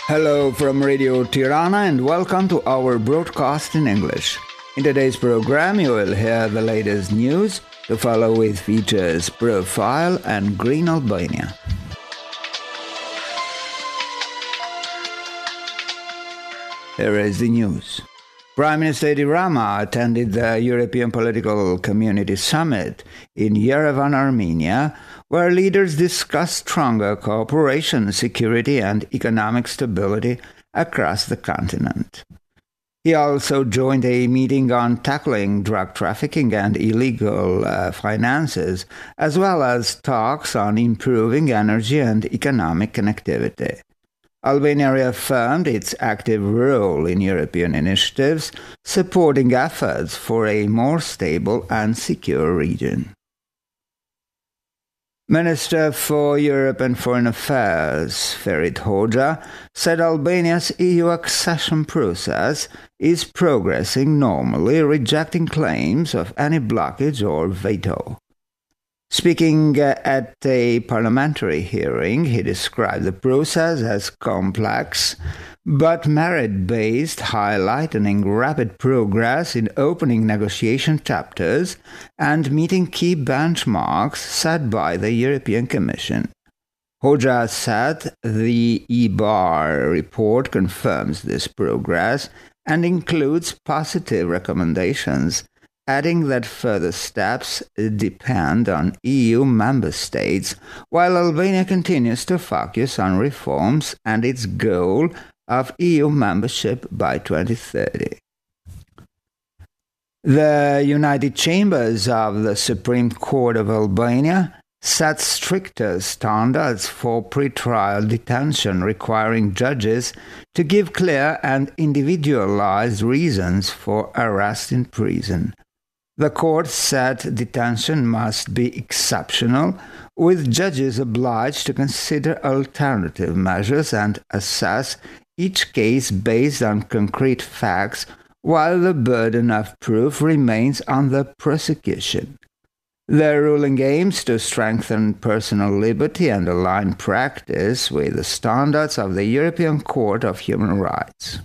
Hello from Radio Tirana and welcome to our broadcast in English. In today's program, you will hear the latest news to follow with features Profile and Green Albania. Here is the news. Prime Minister Edi Rama attended the European Political Community Summit in Yerevan, Armenia, where leaders discussed stronger cooperation, security, and economic stability across the continent. He also joined a meeting on tackling drug trafficking and illegal finances, as well as talks on improving energy and economic connectivity. Albania reaffirmed its active role in European initiatives, supporting efforts for a more stable and secure region. Minister for Europe and Foreign Affairs, Ferit Hoxha, said Albania's EU accession process is progressing normally, rejecting claims of any blockage or veto. Speaking at a parliamentary hearing, he described the process as complex but merit-based, highlighting rapid progress in opening negotiation chapters and meeting key benchmarks set by the European Commission. Hoxha said the EBAR report confirms this progress and includes positive recommendations, adding that further steps depend on EU member states, while Albania continues to focus on reforms and its goal of EU membership by 2030. The United Chambers of the Supreme Court of Albania set stricter standards for pretrial detention, requiring judges to give clear and individualized reasons for arrest in prison. The court said detention must be exceptional, with judges obliged to consider alternative measures and assess each case based on concrete facts, while the burden of proof remains on the prosecution. The ruling aims to strengthen personal liberty and align practice with the standards of the European Court of Human Rights.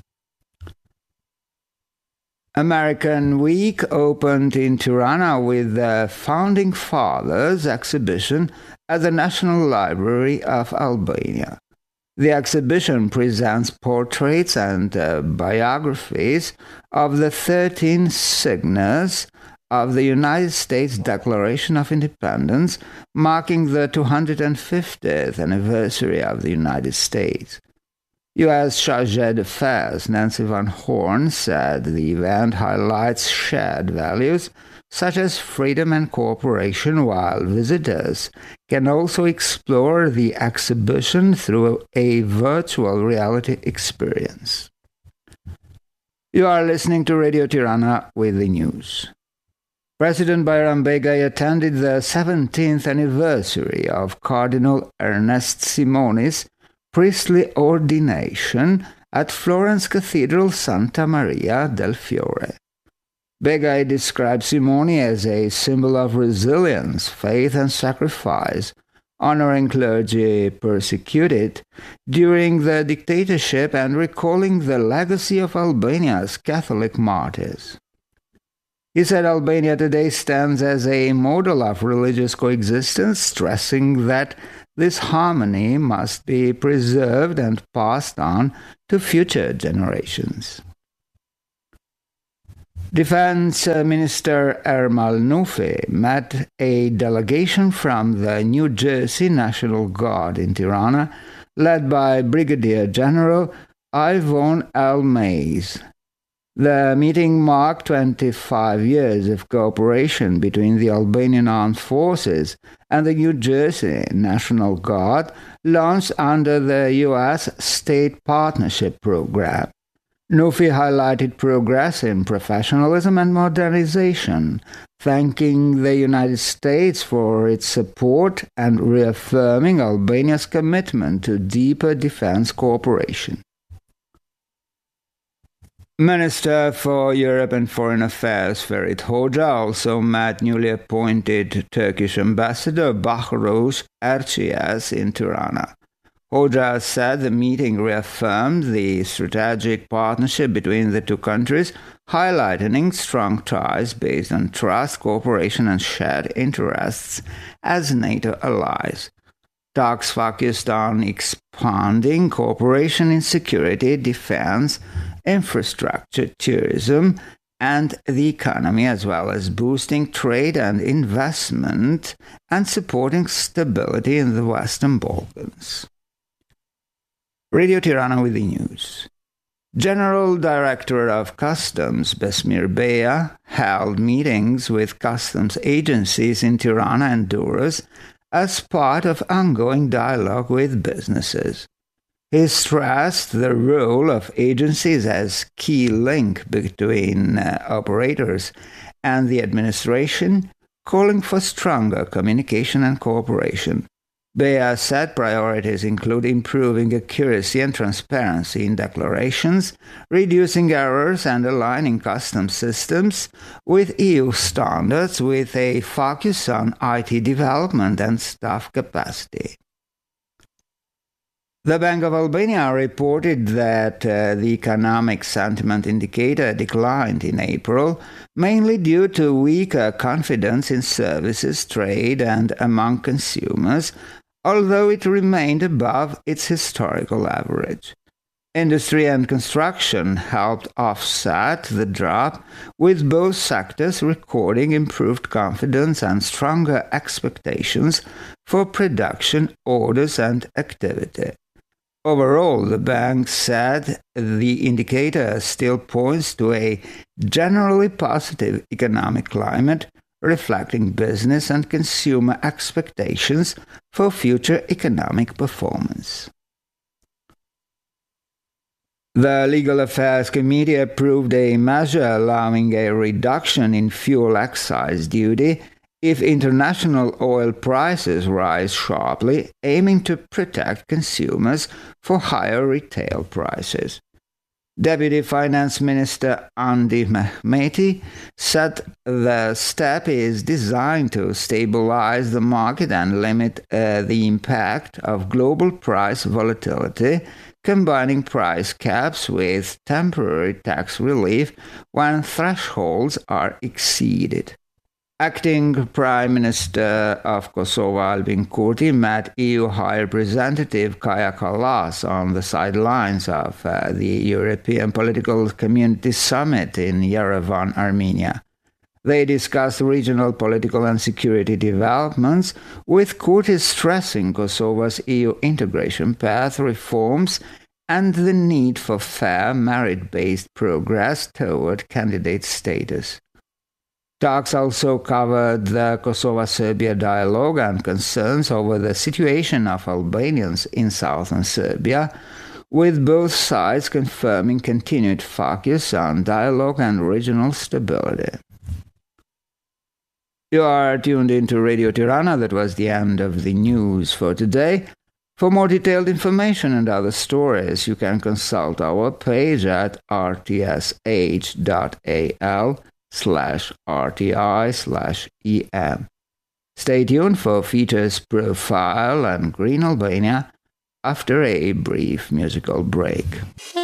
American Week opened in Tirana with the Founding Fathers exhibition at the National Library of Albania. The exhibition presents portraits and biographies of the 13 signers of the United States Declaration of Independence, marking the 250th anniversary of the United States. U.S. Chargé d'Affaires Nancy Van Horn said the event highlights shared values such as freedom and cooperation, while visitors can also explore the exhibition through a virtual reality experience. You are listening to Radio Tirana with the news. President Bayram Begay attended the 17th anniversary of Cardinal Ernest Simonis' priestly ordination at Florence Cathedral Santa Maria del Fiore. Begay described Simoni as a symbol of resilience, faith, and sacrifice, honoring clergy persecuted during the dictatorship and recalling the legacy of Albania's Catholic martyrs. He said Albania today stands as a model of religious coexistence, stressing that this harmony must be preserved and passed on to future generations. Defense Minister Ermal Nufi met a delegation from the New Jersey National Guard in Tirana, led by Brigadier General Yvonne L. Mays. The meeting marked 25 years of cooperation between the Albanian Armed Forces and the New Jersey National Guard, launched under the U.S. State Partnership Program. Nufi highlighted progress in professionalism and modernization, thanking the United States for its support and reaffirming Albania's commitment to deeper defense cooperation. Minister for Europe and Foreign Affairs Ferit Hoxha also met newly appointed Turkish Ambassador Bahrosh Erciyes in Tirana. Hoxha said the meeting reaffirmed the strategic partnership between the two countries, highlighting strong ties based on trust, cooperation, and shared interests as NATO allies. Talks focused on expanding cooperation in security, defense, infrastructure, tourism, and the economy, as well as boosting trade and investment and supporting stability in the Western Balkans. Radio Tirana with the news. General Director of Customs Besmir Bea held meetings with customs agencies in Tirana and Durrës as part of ongoing dialogue with businesses. He stressed the role of agencies as key link between operators and the administration, calling for stronger communication and cooperation. Bea said priorities include improving accuracy and transparency in declarations, reducing errors, and aligning customs systems with EU standards with a focus on IT development and staff capacity. The Bank of Albania reported that the economic sentiment indicator declined in April, mainly due to weaker confidence in services, trade, and among consumers, although it remained above its historical average. Industry and construction helped offset the drop, with both sectors recording improved confidence and stronger expectations for production, orders, and activity. Overall, the bank said the indicator still points to a generally positive economic climate, reflecting business and consumer expectations for future economic performance. The Legal Affairs Committee approved a measure allowing a reduction in fuel excise duty if international oil prices rise sharply, aiming to protect consumers for higher retail prices. Deputy Finance Minister Andi Mehmeti said the step is designed to stabilize the market and limit the impact of global price volatility, combining price caps with temporary tax relief when thresholds are exceeded. Acting Prime Minister of Kosovo Albin Kurti met EU High Representative Kaja Kallas on the sidelines of the European Political Community Summit in Yerevan, Armenia. They discussed regional political and security developments, with Kurti stressing Kosovo's EU integration path, reforms, and the need for fair, merit-based progress toward candidate status. Talks also covered the Kosovo-Serbia dialogue and concerns over the situation of Albanians in southern Serbia, with both sides confirming continued focus on dialogue and regional stability. You are tuned into Radio Tirana. That was the end of the news for today. For more detailed information and other stories, you can consult our page at rtsh.al/RTI/EM. Stay tuned for features profile and Green Albania after a brief musical break.